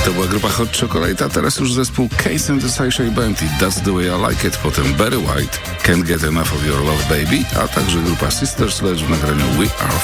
To była grupa Hot Chocolate, a teraz już zespół Case and the Sci-Fi Band i That's the Way I Like It, potem Barry White, Can't Get Enough of Your Love Baby, a także grupa Sister Sledge w nagraniu We Are